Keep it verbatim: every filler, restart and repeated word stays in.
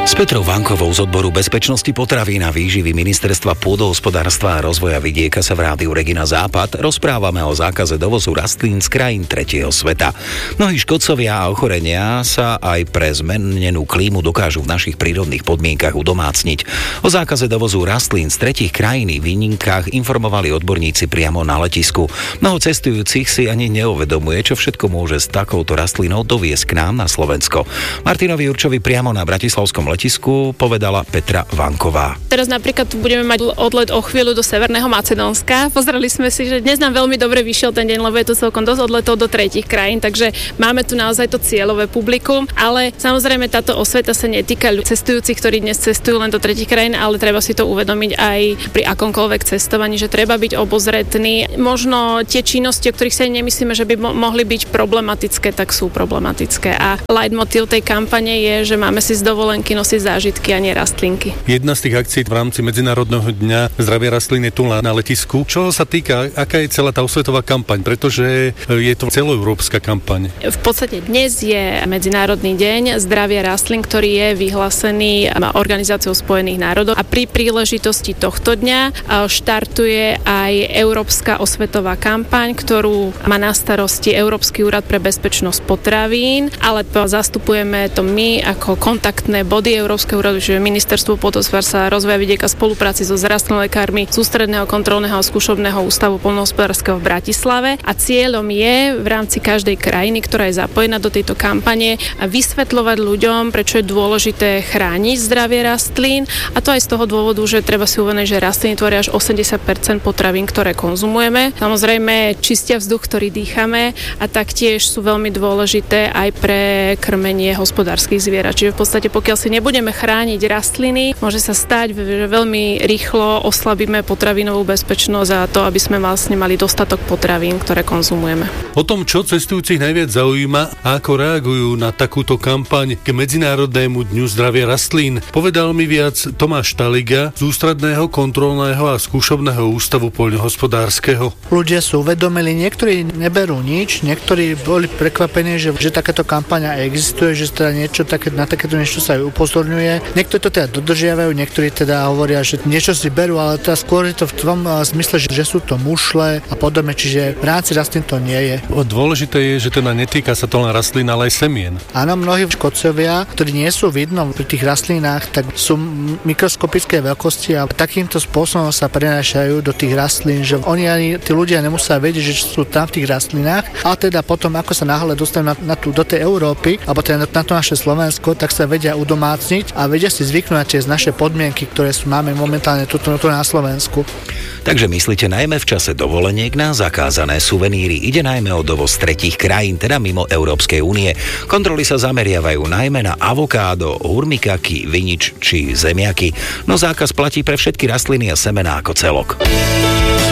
S Petrou Vankovou z odboru bezpečnosti potravín a výživy Ministerstva pôdohospodárstva a rozvoja vidieka sa v rádiu Regina Západ rozprávame o zákaze dovozu rastlín z krajín tretieho sveta. Mnohí škodcovia a ochorenia sa aj pre zmenenú klímu dokážu v našich prírodných podmienkach udomácniť. O zákaze dovozu rastlín z tretích krajín v výnimkách informovali odborníci priamo na letisku. Mnoho cestujúcich si ani neuvedomuje, čo všetko môže s takouto rastlinou doviesť k nám na Slovensko. Martinovi Jurčovi priamo na bratislavskom letisku povedala Petra Vanková. Teraz napríklad budeme mať odlet o chvíľu do Severného Macedónska. Pozreli sme si, že dnes nám veľmi dobre vyšiel ten deň, lebo je tu celkom dosť odletov do tretích krajín, takže máme tu naozaj to cieľové publikum, ale samozrejme táto osveta sa netýka cestujúcich, ktorí dnes cestujú len do tretích krajín, ale treba si to uvedomiť aj pri akomkoľvek cestovaní, že treba byť obozretný. Možno tie činnosti, o ktorých sa nemyslíme, že by mo- mohli byť problematické, tak sú problematické. A leitmotív tej kampane je, že máme si z dovolenky nosiť zážitky a nie rastlinky. Jedna z tých akcií v rámci Medzinárodného dňa zdravia rastlín je tu na letisku. Čo sa týka, aká je celá tá osvetová kampaň, pretože je to celoeurópska kampaň? V podstate dnes je Medzinárodný deň zdravia rastlín, ktorý je vyhlásený Organizáciou spojených národov a pri príležitosti tohto dňa štartuje aj Európska osvetová kampaň, ktorú má na starosti Európsky úrad pre bezpečnosť potravín, ale zastupujeme to my ako kontaktné body Európskeho úradu, čiže Ministerstvo pôdohospodárstva a rozvoja vidieka v spolupráci so rastlinolekármi z Ústredného kontrolného a skúšobného ústavu poľnohospodárskeho v Bratislave a cieľom je v rámci každej krajiny, ktorá je zapojená do tejto kampane, vysvetľovať ľuďom, prečo je dôležité chrániť zdravie rastlín, a to aj z toho dôvodu, že treba si uvedomiť, že rastliny tvoria až osemdesiat percent potravín, ktoré konzumujeme. Samozrejme čistia vzduch, ktorý dýchame, a taktiež sú veľmi dôležité aj pre krmenie hospodárskych zvierat. Čiže v podstate pokiaľ si nebudeme chrániť rastliny, môže sa stať, že veľmi rýchlo oslabíme potravinovú bezpečnosť a to, aby sme vlastne mali dostatok potravín, ktoré konzumujeme. O tom, čo cestujúcich najviac zaujíma a ako reagujú na takúto kampaň k Medzinárodnému dňu zdravia rastlín, povedal mi viac Tomáš Taliga z Ústredného kontrolného a skúšobného ústavu poľnohospodárskeho. Ľudia sú uvedomili, niektorí neberú nič, niektorí boli prekvapení, že, že takáto kampaň existuje, že teda niečo také, na takéto niečo sa aj upozorňuje. Niektorí to teda dodržiavajú, niektorí teda hovoria, že niečo si berú, ale teda skôr je to v tom zmysle, že, že sú to mušle a podobne, čiže v rámci rastlín to nie je. Dôležité je, že teda netýka sa to len rastlín, ale aj semien. Áno, mnohí škodcovia, ktorí nie sú vidno pri tých rastlinách, tak sú mikroskopické veľkosti a takýmto spôsobom sa prenášajú do tých rastlín, že oni ani tí ľudia nemusia vedieť, že sú tam v tých rastlinách, a teda potom, ako sa náhle dostanú na, na tú, do tej Európy, alebo teda na to naše Slovensko, tak sa vedia udomácniť a vedia si zvyknúť na tie naše podmienky, ktoré sú máme momentálne tu na Slovensku. Takže myslíte najmä v čase dovoleniek na zakázané suveníry. Ide najmä o dovoz tretích krajín, teda mimo Európskej únie. Kontroly sa zameriavajú najmä na avokádo, hurmikaky, vinič či zemiaky. No zákaz platí pre všetky rastliny a semená ako celok.